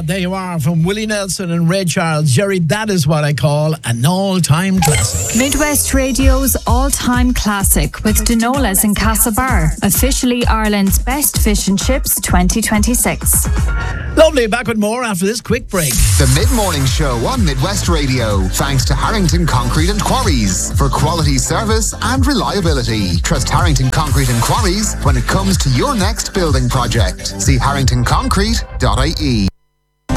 there you are from Willie Nelson and Ray Charles. Jerry, that is what I call an all-time classic. Midwest Radio's all-time classic with Denola's in Castlebar, officially Ireland's best fish and chips 2026. Lovely, back with more after this quick break. The Mid-Morning Show on Midwest Radio, thanks to Harrington Concrete and Quarries for quality service and reliability. Trust Harrington Concrete and Quarries when it comes to your next building project. See harringtonconcrete.ie.